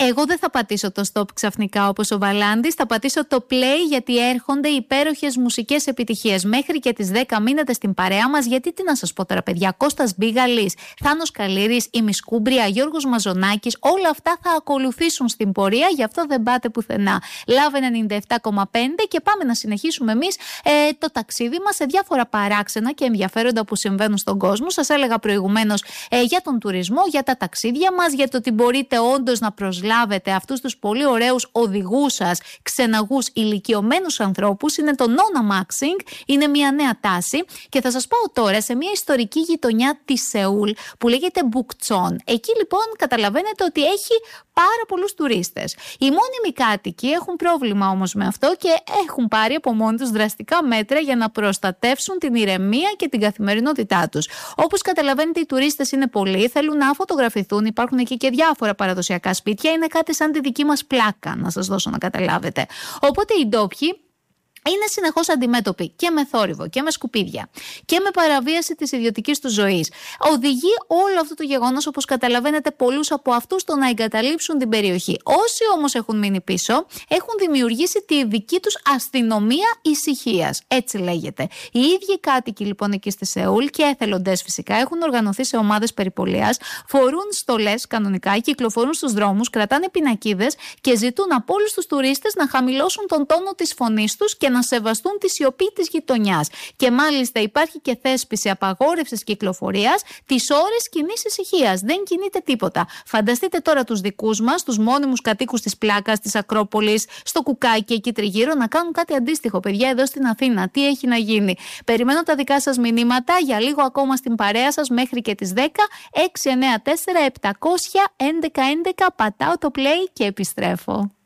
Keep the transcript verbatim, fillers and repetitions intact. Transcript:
Εγώ δεν θα πατήσω το stop ξαφνικά όπως ο Βαλάντης. Θα πατήσω το play γιατί έρχονται υπέροχες μουσικές επιτυχίες. Μέχρι και τις δέκα μείνετε στην παρέα μας. Γιατί τι να σας πω τώρα, παιδιά. Κώστας Μπίγαλης, Θάνος Καλήρης, η Μισκούμπρια, Γιώργος Μαζονάκης. Όλα αυτά θα ακολουθήσουν στην πορεία. Γι' αυτό δεν πάτε πουθενά. Love ενενήντα επτά κόμμα πέντε και πάμε να συνεχίσουμε εμείς ε, το ταξίδι μας σε διάφορα παράξενα και ενδιαφέροντα που συμβαίνουν στον κόσμο. Σας έλεγα προηγουμένως ε, για τον τουρισμό, για τα ταξίδια μας, για το ότι μπορείτε όντως να προσλάβετε αυτούς τους πολύ ωραίους οδηγούς σας, ξεναγούς, ηλικιωμένους ανθρώπους. Είναι το Nona Maxing, είναι μια νέα τάση και θα σας πάω τώρα σε μια ιστορική γειτονιά της Σεούλ που λέγεται Bukchon. Εκεί λοιπόν καταλαβαίνετε ότι έχει πάρα πολλούς τουρίστες. Οι μόνιμοι κάτοικοι έχουν πρόβλημα όμως με αυτό και έχουν πάρει από μόνοι τους δραστικά μέτρα για να προστατεύσουν την ηρεμία και την καθημερινότητά τους. Όπως καταλαβαίνετε, οι τουρίστες είναι πολλοί, θέλουν να φωτογραφηθούν, υπάρχουν εκεί και διάφορα παραδοσιακά σπίτια, είναι κάτι σαν τη δική μας πλάκα, να σας δώσω να καταλάβετε. Οπότε οι ντόπιοι είναι συνεχώς αντιμέτωποι και με θόρυβο και με σκουπίδια και με παραβίαση της ιδιωτικής του ζωής. Οδηγεί όλο αυτό το γεγονός, όπως καταλαβαίνετε, πολλούς από αυτούς το να εγκαταλείψουν την περιοχή. Όσοι όμως έχουν μείνει πίσω, έχουν δημιουργήσει τη δική τους αστυνομία ησυχίας. Έτσι λέγεται. Οι ίδιοι κάτοικοι λοιπόν εκεί στη Σεούλ και εθελοντές φυσικά έχουν οργανωθεί σε ομάδες περιπολίας, φορούν στολές κανονικά, κυκλοφορούν στους δρόμους, κρατάνε πινακίδες και ζητούν από όλους τους τουρίστες να χαμηλώσουν τον τόνο της φωνής τους και να σεβαστούν τη σιωπή της γειτονιάς. Και μάλιστα υπάρχει και θέσπιση απαγόρευσης κυκλοφορίας τις ώρες κοινής ησυχίας. Δεν κινείται τίποτα. Φανταστείτε τώρα τους δικούς μας, τους μόνιμους κατοίκους της Πλάκας, της Ακρόπολης, στο Κουκάκι εκεί τριγύρω να κάνουν κάτι αντίστοιχο. Παιδιά, εδώ στην Αθήνα, τι έχει να γίνει. Περιμένω τα δικά σας μηνύματα για λίγο ακόμα στην παρέα σας μέχρι και τις δέκα. έξι εννιά τέσσερα επτακόσια έντεκα έντεκα πατάω το play και επιστρέφω.